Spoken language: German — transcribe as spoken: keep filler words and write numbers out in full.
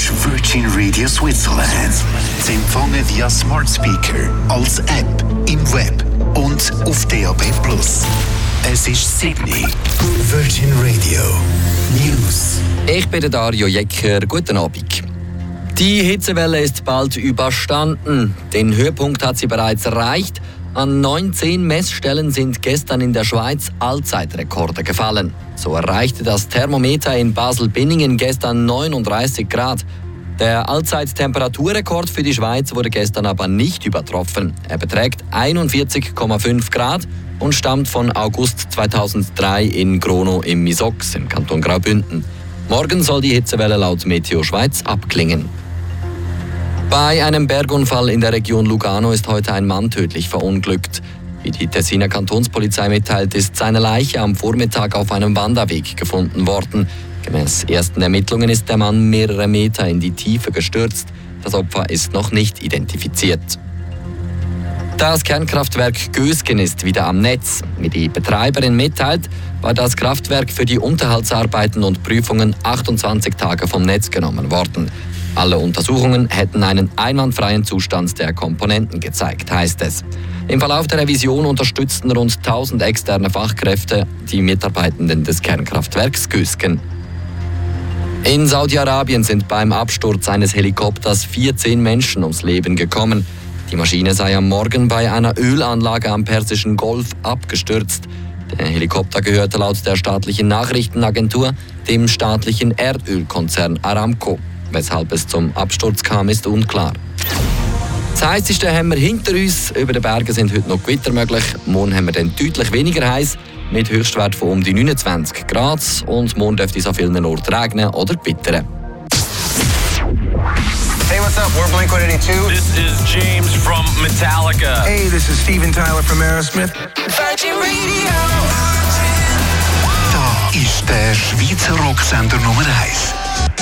ist Virgin Radio Switzerland. Sie empfangen via Smart Speaker, als App, im Web und auf D A B plus. Es ist Sydney. Virgin Radio News. Ich bin der Dario Jecker. Guten Abend. Die Hitzewelle ist bald überstanden. Den Höhepunkt hat sie bereits erreicht. An neunzehn Messstellen sind gestern in der Schweiz Allzeitrekorde gefallen. So erreichte das Thermometer in Basel-Binningen gestern neununddreißig Grad. Der Allzeittemperaturrekord für die Schweiz wurde gestern aber nicht übertroffen. Er beträgt einundvierzig Komma fünf Grad und stammt von August zweitausenddrei in Grono im Misox im Kanton Graubünden. Morgen soll die Hitzewelle laut Meteo Schweiz abklingen. Bei einem Bergunfall in der Region Lugano ist heute ein Mann tödlich verunglückt. Wie die Tessiner Kantonspolizei mitteilt, ist seine Leiche am Vormittag auf einem Wanderweg gefunden worden. Gemäß ersten Ermittlungen ist der Mann mehrere Meter in die Tiefe gestürzt. Das Opfer ist noch nicht identifiziert. Das Kernkraftwerk Gösgen ist wieder am Netz. Wie die Betreiberin mitteilt, war das Kraftwerk für die Unterhaltsarbeiten und Prüfungen achtundzwanzig Tage vom Netz genommen worden. Alle Untersuchungen hätten einen einwandfreien Zustand der Komponenten gezeigt, heißt es. Im Verlauf der Revision unterstützten rund tausend externe Fachkräfte die Mitarbeitenden des Kernkraftwerks Gösgen. In Saudi-Arabien sind beim Absturz eines Helikopters vierzehn Menschen ums Leben gekommen. Die Maschine sei am Morgen bei einer Ölanlage am Persischen Golf abgestürzt. Der Helikopter gehörte laut der staatlichen Nachrichtenagentur dem staatlichen Erdölkonzern Aramco. Weshalb es zum Absturz kam, ist unklar. Das heisseste haben wir hinter uns. Über den Bergen sind heute noch Gewitter möglich. Morgen haben wir dann deutlich weniger heiß, mit Höchstwert von um die neunundzwanzig Grad. Und morgen dürfte es an vielen Orten regnen oder gewittern. Hey, what's up? We're Blink one eighty-two. This is James from Metallica. Hey, this is Steven Tyler from Aerosmith. Virgin Radio. Da ist der Schweizer Rocksender Nummer eins.